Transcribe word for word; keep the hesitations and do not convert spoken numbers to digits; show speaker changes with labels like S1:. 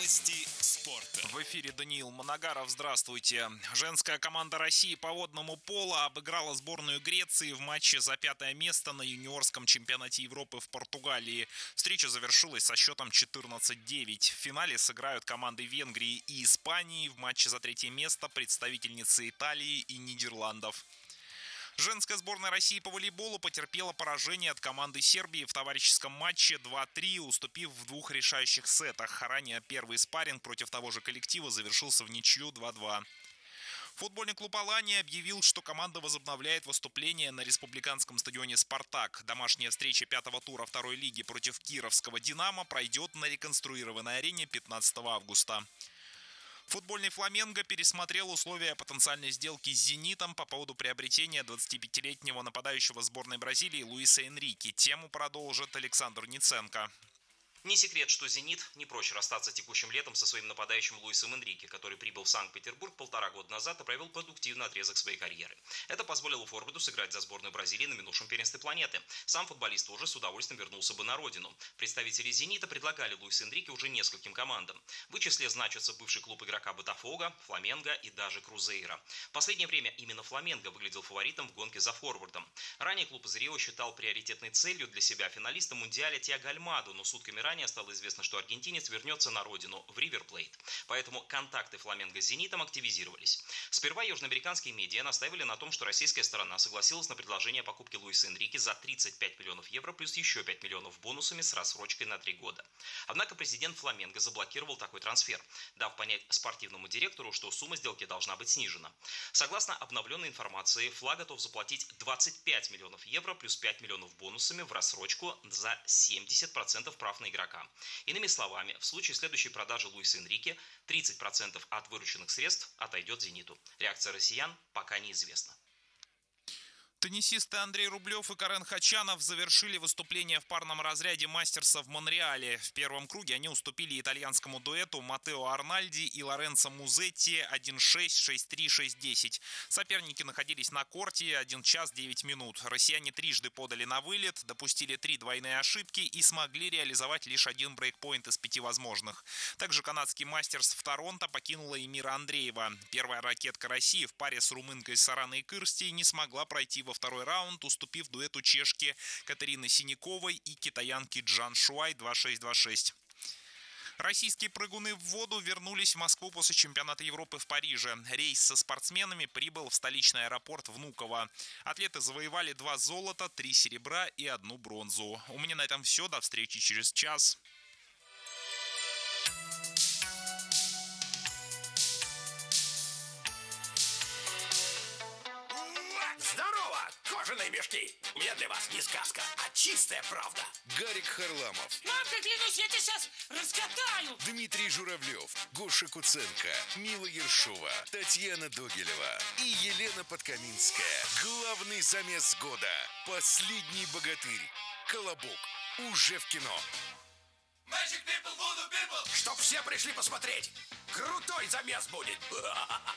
S1: Новости спорта.
S2: В эфире Даниил Моногаров. Здравствуйте. Женская команда России по водному полу обыграла сборную Греции в матче за пятое место на юниорском чемпионате Европы в Португалии. Встреча завершилась со счетом четырнадцать девять. В финале сыграют команды Венгрии и Испании. В матче за третье место представительницы Италии и Нидерландов. Женская сборная России по волейболу потерпела поражение от команды Сербии в товарищеском матче два три, уступив в двух решающих сетах. Ранее первый спарринг против того же коллектива завершился в ничью два два. Футбольный клуб «Алания» объявил, что команда возобновляет выступление на республиканском стадионе «Спартак». Домашняя встреча пятого тура второй лиги против кировского «Динамо» пройдет на реконструированной арене пятнадцатого августа. Футбольный «Фламенго» пересмотрел условия потенциальной сделки с «Зенитом» по поводу приобретения двадцатипятилетнего нападающего сборной Бразилии Луиса Энрике. Тему продолжит Александр Ниценко.
S3: Не секрет, что «Зенит» не прочь расстаться текущим летом со своим нападающим Луисом Энрике, который прибыл в Санкт-Петербург полтора года назад и провел продуктивный отрезок своей карьеры. Это позволило форварду сыграть за сборную Бразилии на минувшем первенстве планеты. Сам футболист уже с удовольствием вернулся бы на родину. Представители «Зенита» предлагали Луиса Энрике уже нескольким командам. В их числе значатся бывший клуб игрока Ботафого, Фламенго и даже Крузейро. В последнее время именно Фламенго выглядел фаворитом в гонке за форвардом. Ранее клуб из Рио считал приоритетной целью для себя финалиста Мундиаля Тиаго Альмаду, но сутками ранее стало известно, что аргентинец вернется на родину, в Ривер Плейт. Поэтому контакты Фламенго с «Зенитом» активизировались. Сперва южноамериканские медиа настаивали на том, что российская сторона согласилась на предложение покупки Луиса Энрике за тридцать пять миллионов евро плюс еще пять миллионов бонусами с рассрочкой на три года. Однако президент Фламенго заблокировал такой трансфер, дав понять спортивному директору, что сумма сделки должна быть снижена. Согласно обновленной информации, Фла готов заплатить двадцать пять миллионов евро плюс пять миллионов бонусами в рассрочку за семьдесят процентов прав на игрока. Иными словами, в случае следующей продажи Луиса Энрике тридцать процентов от вырученных средств отойдет «Зениту». Реакция россиян пока неизвестна.
S2: Теннисисты Андрей Рублев и Карен Хачанов завершили выступление в парном разряде мастерса в Монреале. В первом круге они уступили итальянскому дуэту Матео Арнальди и Лоренцо Музетти один шесть, шесть три, шесть десять. Соперники находились на корте один час девять минут. Россияне трижды подали на вылет, допустили три двойные ошибки и смогли реализовать лишь один брейкпоинт из пяти возможных. Также канадский мастерс в Торонто покинула Эмира Андреева. Первая ракетка России в паре с румынкой Сараной Кырстей не смогла пройти во второй раунд, уступив дуэту чешки Катерины Синяковой и китаянки Джан Шуай два шесть, два шесть. Российские прыгуны в воду вернулись в Москву после чемпионата Европы в Париже. Рейс со спортсменами прибыл в столичный аэропорт Внуково. Атлеты завоевали два золота, три серебра и одну бронзу. У меня на этом все. До встречи через час.
S4: Здорово, кожаные мешки! Я для вас не сказка, а чистая правда.
S1: Гарик Харламов,
S5: Мамка, клянусь, я тебя сейчас раскатаю!
S1: Дмитрий Журавлев, Гоша Куценко, Мила Ершова, Татьяна Догилева и Елена Подкаминская. Главный замес года. Последний богатырь. Колобок. Уже в кино.
S4: Чтоб все пришли посмотреть. Крутой замес будет.